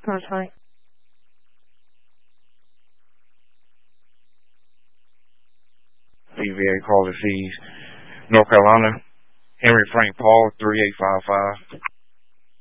Sorry. CVA call to North Carolina. Henry Frank Paul 3855.